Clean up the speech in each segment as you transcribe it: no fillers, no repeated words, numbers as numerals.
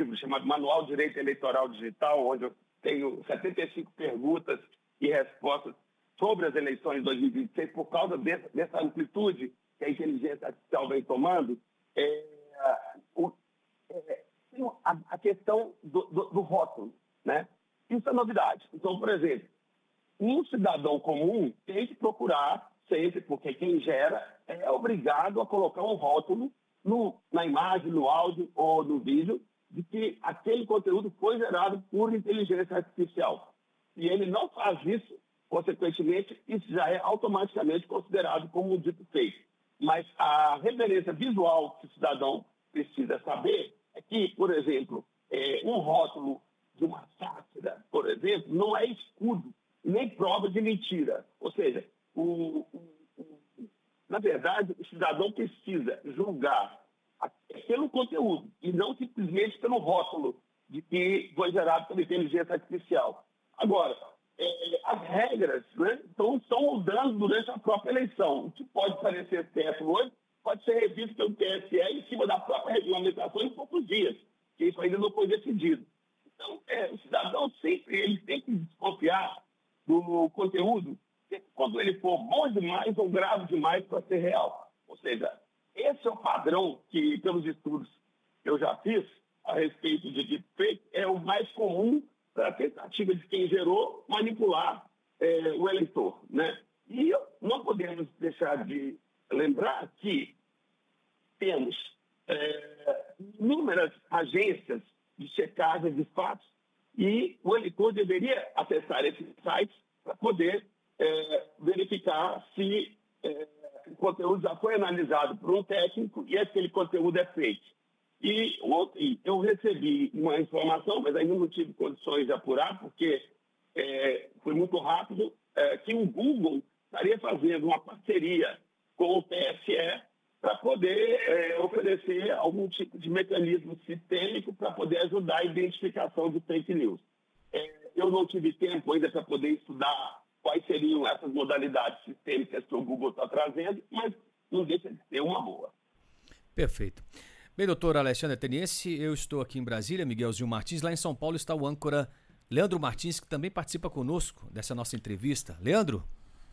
livro chamado Manual de Direito Eleitoral Digital, onde eu tenho 75 perguntas e respostas sobre as eleições de 2026, por causa dessa amplitude que a inteligência artificial vem tomando, a questão do rótulo, né? Isso é novidade. Então, por exemplo, um cidadão comum tem que procurar sempre, porque quem gera é obrigado a colocar um rótulo na imagem, no áudio ou no vídeo, de que aquele conteúdo foi gerado por inteligência artificial. E ele não faz isso, consequentemente, isso já é automaticamente considerado como um dito fake. Mas a referência visual que o cidadão precisa saber é que, por exemplo, um rótulo de uma sátira, por exemplo, não é escudo, nem prova de mentira. Ou seja, na verdade, o cidadão precisa julgar pelo conteúdo e não simplesmente pelo rótulo de que foi gerado pela inteligência artificial. Agora, as regras, né, estão mudando durante a própria eleição. O que pode parecer certo hoje pode ser revisto pelo TSE em cima da própria regulamentação em poucos dias, que isso ainda não foi decidido. Então, o cidadão sempre ele tem que desconfiar do conteúdo quando ele for bom demais ou grave demais para ser real. Ou seja, esse é o padrão que, pelos estudos que eu já fiz a respeito de deepfake, é o mais comum para a tentativa de quem gerou manipular o eleitor, né? E não podemos deixar de lembrar que temos inúmeras agências de checagem de fatos e o eleitor deveria acessar esses sites para poder verificar se o conteúdo já foi analisado por um técnico e aquele conteúdo é fake. E ontem eu recebi uma informação, mas ainda não tive condições de apurar, porque foi muito rápido, que o Google estaria fazendo uma parceria com o TSE para poder oferecer algum tipo de mecanismo sistêmico para poder ajudar a identificação de fake news. Eu não tive tempo ainda para poder estudar quais seriam essas modalidades sistêmicas que o Google está trazendo, mas não deixa de ser uma boa. Perfeito. Bem, doutor Alexandre Ateniense, eu estou aqui em Brasília, Miguelzinho Martins. Lá em São Paulo está o âncora Leandro Martins, que também participa conosco dessa nossa entrevista. Leandro?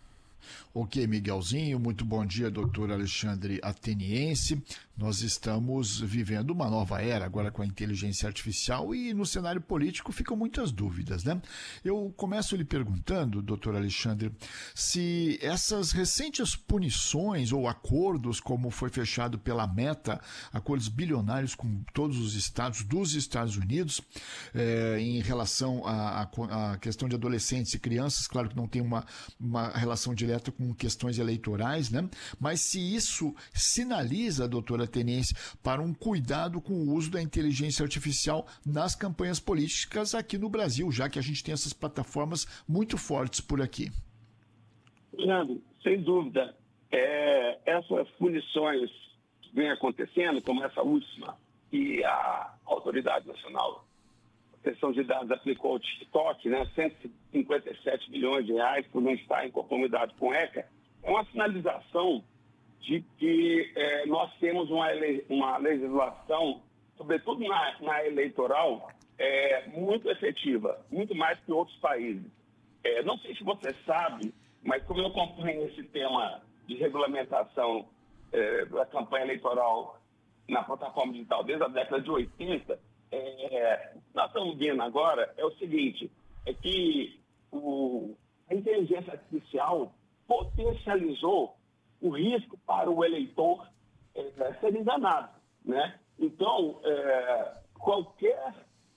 Ok, Miguelzinho, muito bom dia, doutor Alexandre Ateniense. Nós estamos vivendo uma nova era agora com a inteligência artificial e no cenário político ficam muitas dúvidas, né? Eu começo lhe perguntando, doutor Alexandre, se essas recentes punições ou acordos, como foi fechado pela Meta, acordos bilionários com todos os estados dos Estados Unidos, em relação à questão de adolescentes e crianças, claro que não tem uma relação direta com questões eleitorais, né? Mas se isso sinaliza, doutora Ateniense, para um cuidado com o uso da inteligência artificial nas campanhas políticas aqui no Brasil, já que a gente tem essas plataformas muito fortes por aqui. Fernando, sem dúvida, essas punições que vêm acontecendo, como essa última, que a Autoridade Nacional de Proteção de Dados aplicou ao TikTok, né, 157 milhões de reais por não estar em conformidade com o ECA, é uma sinalização de que nós temos uma legislação, sobretudo na eleitoral, muito efetiva, muito mais que outros países. Não sei se você sabe, mas como eu acompanho esse tema de regulamentação da campanha eleitoral na plataforma digital desde a década de 80, o que nós estamos vendo agora é o seguinte, é que a inteligência artificial potencializou o risco para o eleitor ser enganado, né? Então, qualquer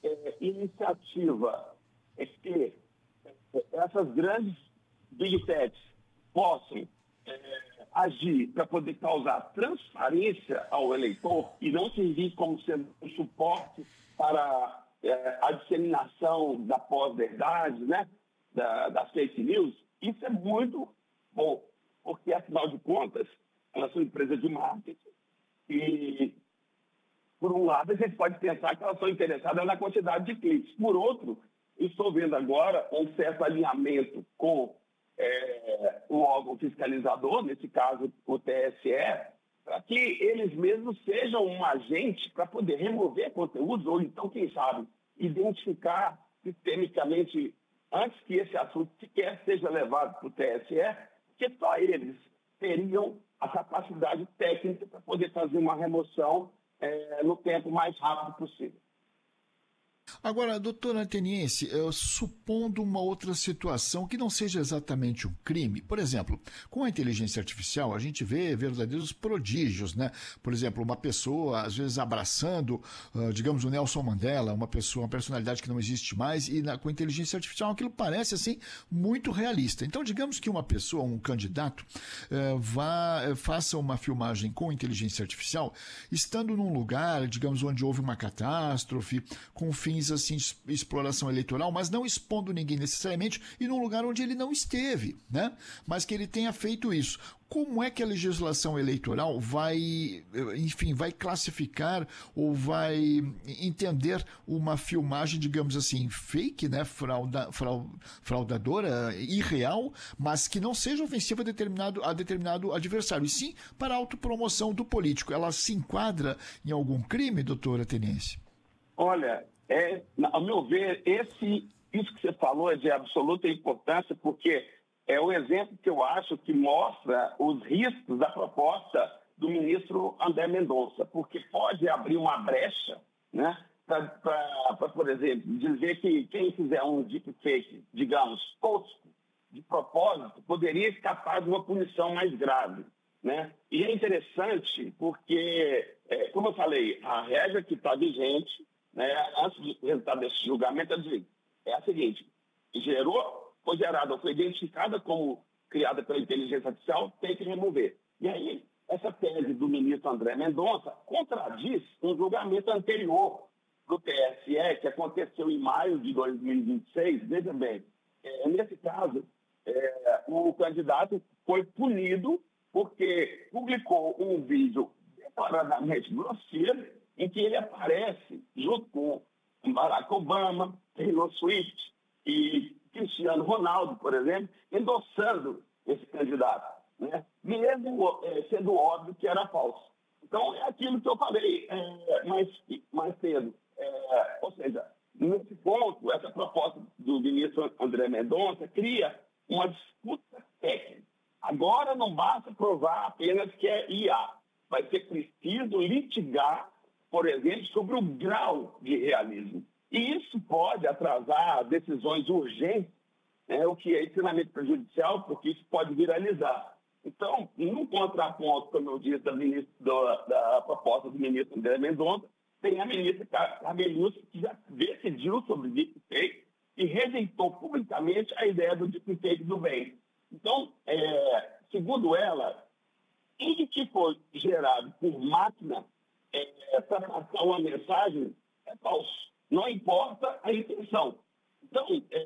iniciativa que essas grandes big techs possam agir para poder causar transparência ao eleitor e não servir como sendo um suporte para a disseminação da pós-verdade, né? Das fake news, isso é muito bom, porque, afinal de contas, elas são empresas de marketing e, por um lado, a gente pode pensar que elas são interessadas na quantidade de cliques. Por outro, estou vendo agora um certo alinhamento com o órgão fiscalizador, nesse caso o TSE, para que eles mesmos sejam um agente para poder remover conteúdos, ou então, quem sabe, identificar sistemicamente, antes que esse assunto sequer seja levado para o TSE, que só eles teriam a capacidade técnica para poder fazer uma remoção no tempo mais rápido possível. Agora, doutor Ateniense, supondo uma outra situação que não seja exatamente um crime, por exemplo, com a inteligência artificial a gente vê verdadeiros prodígios, né? Por exemplo, uma pessoa às vezes abraçando, digamos, o Nelson Mandela, uma personalidade que não existe mais, e com a inteligência artificial aquilo parece assim muito realista. Então, digamos que uma pessoa, um candidato, faça uma filmagem com inteligência artificial, estando num lugar, digamos, onde houve uma catástrofe, com fins assim de exploração eleitoral, mas não expondo ninguém necessariamente e num lugar onde ele não esteve, né? Mas que ele tenha feito isso. Como é que a legislação eleitoral vai classificar ou vai entender uma filmagem, digamos assim, fake, né, fraudadora, irreal, mas que não seja ofensiva a determinado adversário, e sim para a autopromoção do político? Ela se enquadra em algum crime, doutora Ateniense? Olha, ao meu ver, isso que você falou é de absoluta importância, porque é o exemplo que eu acho que mostra os riscos da proposta do ministro André Mendonça, porque pode abrir uma brecha, né, para, por exemplo, dizer que quem fizer um deepfake, digamos, tosco, de propósito, poderia escapar de uma punição mais grave, né? E é interessante porque, como eu falei, a regra que está vigente, né, antes do resultado desse julgamento, é a seguinte: foi gerada ou foi identificada como criada pela inteligência artificial, tem que remover. E aí, essa tese do ministro André Mendonça contradiz um julgamento anterior do TSE, que aconteceu em maio de 2026. Veja bem, nesse caso, o candidato foi punido porque publicou um vídeo declaradamente grosseiro, em que ele aparece junto com Barack Obama, Taylor Swift e Cristiano Ronaldo, por exemplo, endossando esse candidato, né? Mesmo sendo óbvio que era falso. Então, é aquilo que eu falei mais cedo. Ou seja, nesse ponto, essa proposta do ministro André Mendonça cria uma disputa técnica. Agora não basta provar apenas que é IA. Vai ser preciso litigar, por exemplo, sobre o grau de realismo. E isso pode atrasar decisões urgentes, o que é extremamente prejudicial, porque isso pode viralizar. Então, num contraponto, como eu disse, da proposta do ministro André Mendonça, tem a ministra Carmelúcia, que já decidiu sobre o deepfake e rejeitou publicamente a ideia do deepfake do bem. Então, segundo ela, tudo que for gerado por máquina para passar uma mensagem é falso. Não importa a intenção. Então,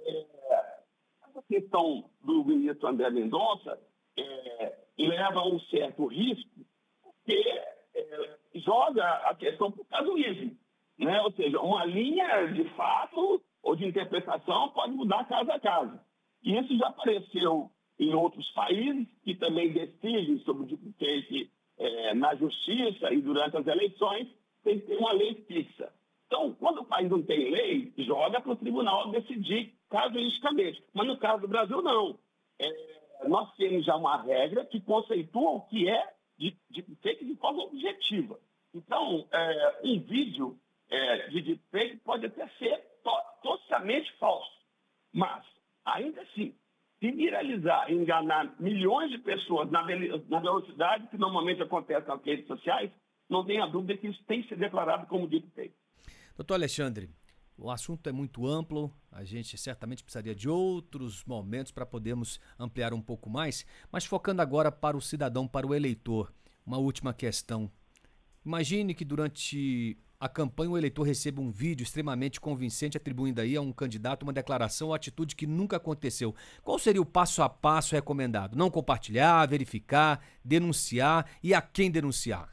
essa questão do ministro André Mendonça leva a um certo risco, porque joga a questão para o casuísmo, né? Ou seja, uma linha de fato ou de interpretação pode mudar caso a caso. E isso já apareceu em outros países que também decidem sobre o deepfake na justiça e durante as eleições, tem que ter uma lei fixa. Então, quando o país não tem lei, joga para o tribunal decidir casuisticamente. Mas no caso do Brasil, não. Nós temos já uma regra que conceitua o que é deepfake de forma objetiva. Então, um vídeo de deepfake pode até ser totalmente falso. Mas, ainda assim, se viralizar e enganar milhões de pessoas na velocidade que normalmente acontece nas redes sociais, não tenha dúvida que isso tem que ser declarado como deepfake. Doutor Alexandre, o assunto é muito amplo, a gente certamente precisaria de outros momentos para podermos ampliar um pouco mais, mas focando agora para o cidadão, para o eleitor, uma última questão. Imagine que durante a campanha o eleitor receba um vídeo extremamente convincente atribuindo aí a um candidato uma declaração ou atitude que nunca aconteceu. Qual seria o passo a passo recomendado? Não compartilhar, verificar, denunciar e a quem denunciar?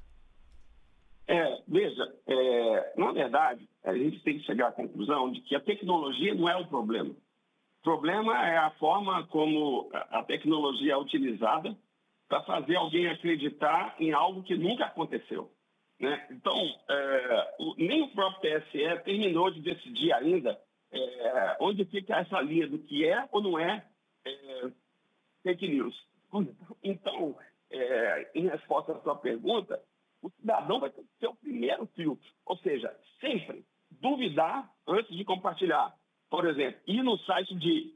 Veja, na verdade, a gente tem que chegar à conclusão de que a tecnologia não é o problema. O problema é a forma como a tecnologia é utilizada para fazer alguém acreditar em algo que nunca aconteceu, né? Então, nem o próprio TSE terminou de decidir ainda onde fica essa linha do que é ou não é fake news. Então, em resposta à sua pergunta, o cidadão vai ter que ser o primeiro filtro, ou seja, sempre duvidar antes de compartilhar. Por exemplo, ir no site de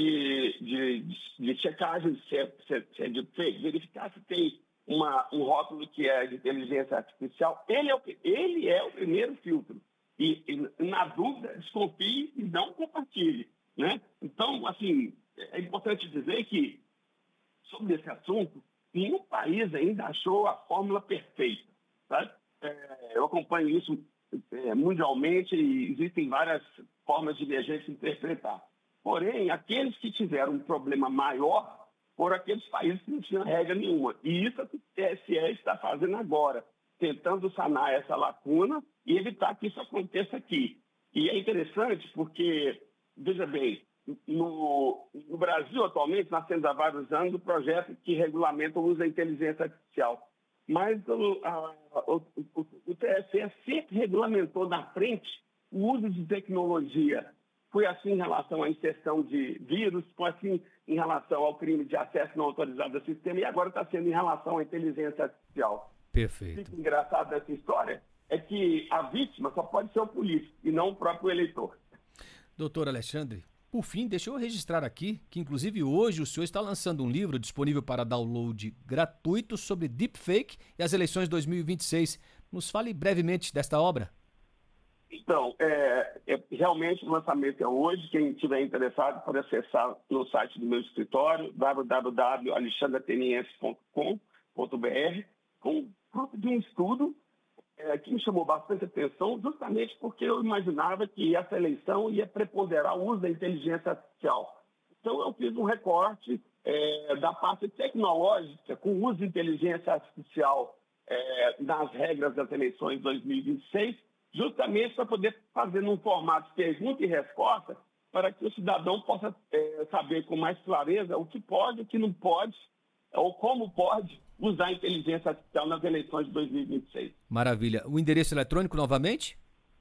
checagem se é de fake, verificar se tem um rótulo que é de inteligência artificial. Ele é o primeiro filtro. E na dúvida, desconfie e não compartilhe, né? Então, assim, é importante dizer que, sobre esse assunto, nenhum país ainda achou a fórmula perfeita, tá? Eu acompanho isso mundialmente e existem várias formas de a gente interpretar. Porém, aqueles que tiveram um problema maior foram aqueles países que não tinham regra nenhuma. E isso é o que o TSE está fazendo agora, tentando sanar essa lacuna e evitar que isso aconteça aqui. E é interessante porque, veja bem, no Brasil, atualmente, nós temos há vários anos o projeto que regulamenta o uso da inteligência artificial. Mas o TSE sempre regulamentou na frente o uso de tecnologia. Foi assim em relação à inserção de vírus, foi assim em relação ao crime de acesso não autorizado ao sistema e agora está sendo em relação à inteligência artificial. Perfeito. O que é engraçado dessa história é que a vítima só pode ser o político e não o próprio eleitor. Doutor Alexandre, por fim, deixa eu registrar aqui que, inclusive, hoje o senhor está lançando um livro disponível para download gratuito sobre deepfake e as eleições 2026. Nos fale brevemente desta obra. Então, realmente o lançamento é hoje. Quem estiver interessado pode acessar no site do meu escritório, www.alexandreateniense.com.br, com fruto de um estudo que me chamou bastante atenção, justamente porque eu imaginava que essa eleição ia preponderar o uso da inteligência artificial. Então, eu fiz um recorte da parte tecnológica com o uso de inteligência artificial nas regras das eleições 2026, justamente para poder fazer num formato de pergunta e resposta, para que o cidadão possa saber com mais clareza o que pode, o que não pode, ou como pode usar a inteligência artificial nas eleições de 2026. Maravilha. O endereço eletrônico novamente?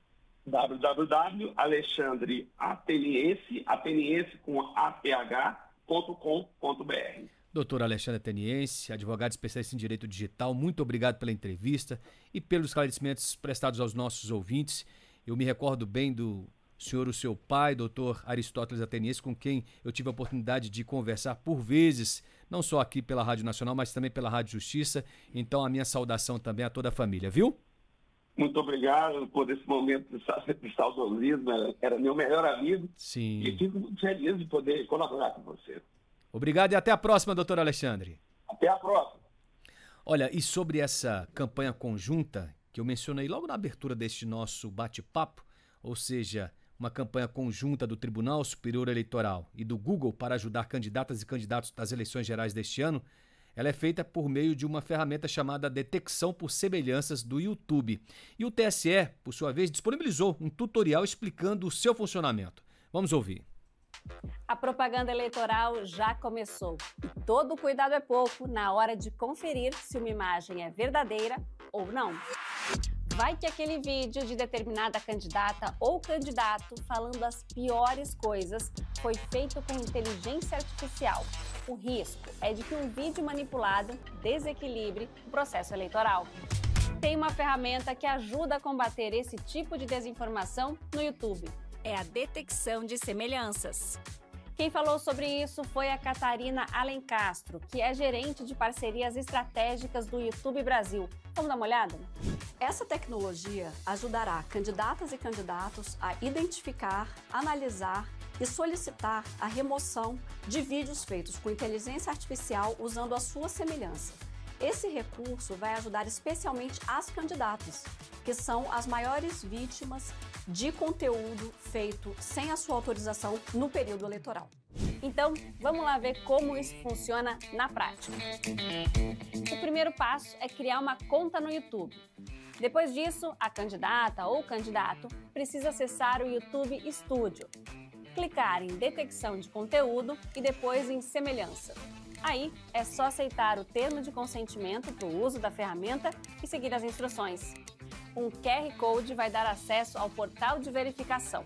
www.alexandreateniense.com.br. Doutor Alexandre Ateniense, advogado especialista em Direito Digital, muito obrigado pela entrevista e pelos esclarecimentos prestados aos nossos ouvintes. Eu me recordo bem do senhor, o seu pai, doutor Aristóteles Ateniense, com quem eu tive a oportunidade de conversar por vezes, não só aqui pela Rádio Nacional, mas também pela Rádio Justiça. Então, a minha saudação também a toda a família, viu? Muito obrigado por esse momento de saudosismo. Era meu melhor amigo. Sim. E fico muito feliz de poder colaborar com você. Obrigado e até a próxima, doutor Alexandre. Até a próxima. Olha, e sobre essa campanha conjunta que eu mencionei logo na abertura deste nosso bate-papo, ou seja, uma campanha conjunta do Tribunal Superior Eleitoral e do Google para ajudar candidatas e candidatos das eleições gerais deste ano, ela é feita por meio de uma ferramenta chamada Detecção por Semelhanças do YouTube. E o TSE, por sua vez, disponibilizou um tutorial explicando o seu funcionamento. Vamos ouvir. A propaganda eleitoral já começou e todo cuidado é pouco na hora de conferir se uma imagem é verdadeira ou não. Vai que aquele vídeo de determinada candidata ou candidato falando as piores coisas foi feito com inteligência artificial. O risco é de que um vídeo manipulado desequilibre o processo eleitoral. Tem uma ferramenta que ajuda a combater esse tipo de desinformação no YouTube. É a detecção de semelhanças. Quem falou sobre isso foi a Catarina Alencastro, que é gerente de parcerias estratégicas do YouTube Brasil. Vamos dar uma olhada? Essa tecnologia ajudará candidatas e candidatos a identificar, analisar e solicitar a remoção de vídeos feitos com inteligência artificial usando a sua semelhança. Esse recurso vai ajudar especialmente as candidatas, que são as maiores vítimas de conteúdo feito sem a sua autorização no período eleitoral. Então, vamos lá ver como isso funciona na prática. O primeiro passo é criar uma conta no YouTube. Depois disso, a candidata ou candidato precisa acessar o YouTube Studio, clicar em Detecção de Conteúdo e depois em Semelhança. Aí é só aceitar o termo de consentimento para o uso da ferramenta e seguir as instruções. Um QR Code vai dar acesso ao portal de verificação.